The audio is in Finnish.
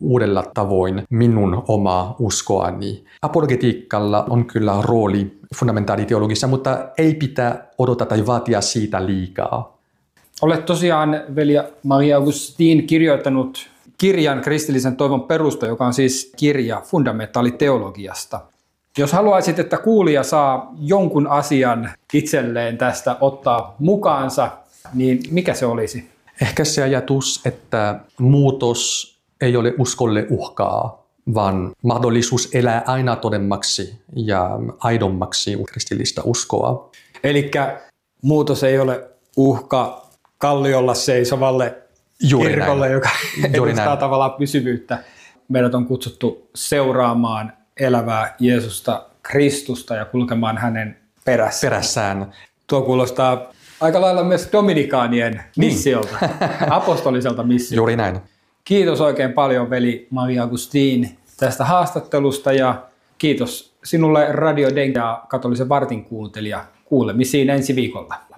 uudella tavoin minun omaa uskoani. Apologetiikalla on kyllä rooli fundamentaaliteologiassa, mutta ei pitää odottaa tai vaatia siitä liikaa. Olet tosiaan, veli Maria Augustin, kirjoittanut kirjan Kristillisen toivon perusta, joka on siis kirja fundamentaaliteologiasta. Jos haluaisit, että kuulija saa jonkun asian itselleen tästä ottaa mukaansa, niin mikä se olisi? Ehkä se ajatus, että muutos ei ole uskolle uhkaa, vaan mahdollisuus elää aina todemmaksi ja aidommaksi kristillistä uskoa. Elikkä muutos ei ole uhka kalliolla seisovalle kirkolle, joka edustaa tavallaan pysyvyyttä. Meidät on kutsuttu seuraamaan elävää Jeesusta Kristusta ja kulkemaan hänen perässään. Tuo kuulostaa aika lailla myös dominikaanien missiolta, apostoliselta missiolta. Juuri näin. Kiitos oikein paljon, veli Maria Augustin, tästä haastattelusta ja kiitos sinulle Radio Den ja Katolisen vartin kuuntelija. Kuulemisiin ensi viikolla.